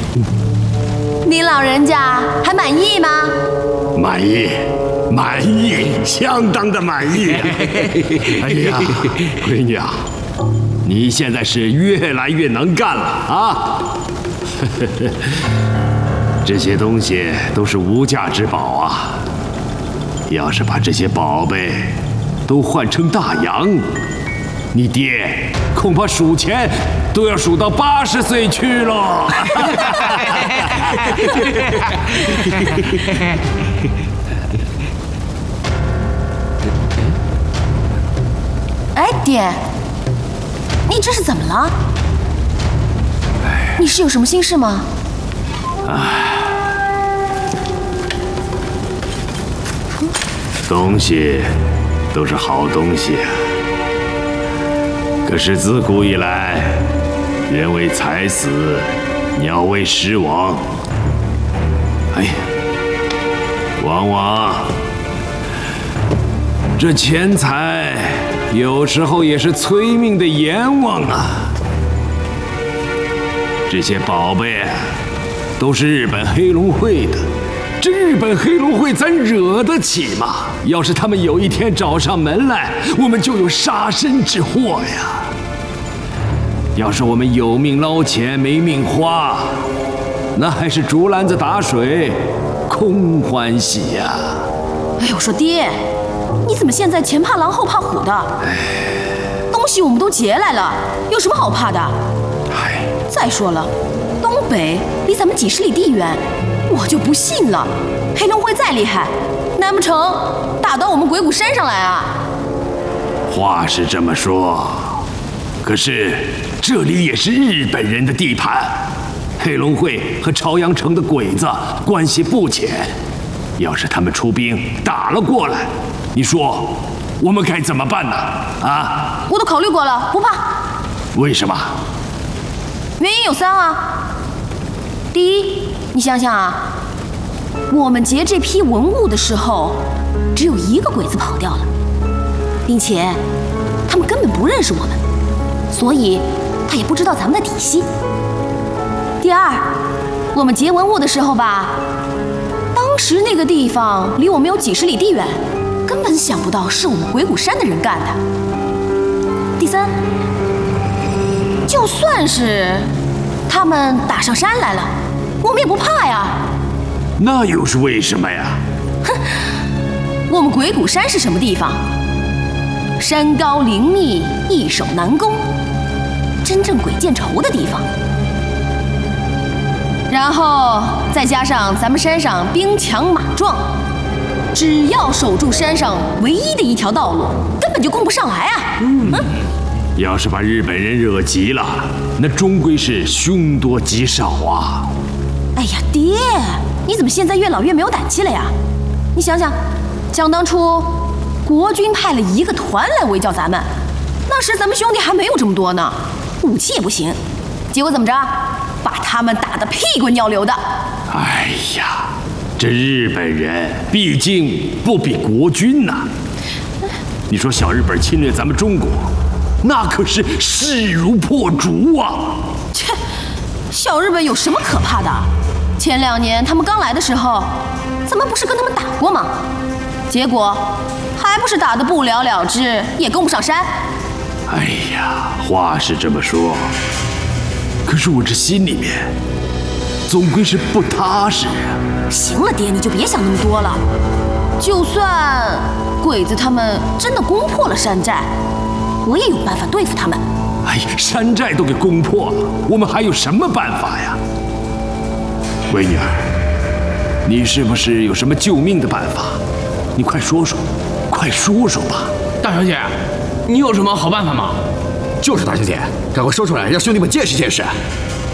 您老人家还满意吗？ 满意，满意，相当的满意。哎呀，闺女啊，你现在是越来越能干了啊！这些东西都是无价之宝啊！要是把这些宝贝都换成大洋，你爹恐怕数钱都要数到80岁去了。 哎，爹，你这是怎么了？你是有什么心事吗？ 东西都是好东西啊，可是自古以来，人为财死，鸟为食亡。哎呀，往往这钱财有时候也是催命的阎王啊。这些宝贝啊，都是日本黑龙会的。这日本黑龙会咱惹得起吗？要是他们有一天找上门来，我们就有杀身之祸呀。要是我们有命捞钱没命花，那还是竹篮子打水，空欢喜呀。 哎，我说爹，你怎么现在前怕狼后怕虎的？东西我们都劫来了，有什么好怕的？再说了，东北离咱们几十里地远。我就不信了，黑龙会再厉害，难不成打到我们鬼谷山上来啊？ 话是这么说，可是这里也是日本人的地盘，黑龙会和朝阳城的鬼子关系不浅，要是他们出兵打了过来，你说我们该怎么办呢？啊？ 我都考虑过了，不怕。 为什么？ 原因有3啊。第一，你想想啊，我们劫这批文物的时候，只有1个鬼子跑掉了，并且他们根本不认识我们，所以他也不知道咱们的底细。第二，我们劫文物的时候吧，当时那个地方离我们有几十里地远，根本想不到是我们鬼谷山的人干的。第三，就算是他们打上山来了，我们也不怕呀。 那又是为什么呀？ 哼，我们鬼谷山是什么地方？山高林密，易守难攻，真正鬼见愁的地方。然后再加上咱们山上兵强马壮，只要守住山上唯一的一条道路，根本就攻不上来啊。 要是把日本人惹急了，那终归是凶多吉少啊。 哎呀，爹，你怎么现在越老越没有胆气了呀？你想想，想当初国军派了1个团来围剿咱们，那时咱们兄弟还没有这么多呢，武器也不行，结果怎么着？把他们打得屁滚尿流的。 哎呀，这日本人毕竟不比国军呐。你说小日本侵略咱们中国，那可是势如破竹啊！ 切，小日本有什么可怕的？前2年他们刚来的时候，咱们不是跟他们打过吗？结果还不是打得不了了之，也攻不上山。 哎呀，话是这么说，可是我这心里面总归是不踏实啊。 行了，爹，你就别想那么多了。就算鬼子他们真的攻破了山寨，我也有办法对付他们。 哎呀，山寨都给攻破了，我们还有什么办法呀？闺女儿，你是不是有什么救命的办法？你快说说，快说说吧。 大小姐，你有什么好办法吗？ 就是大小姐，赶快说出来，让兄弟们见识见识。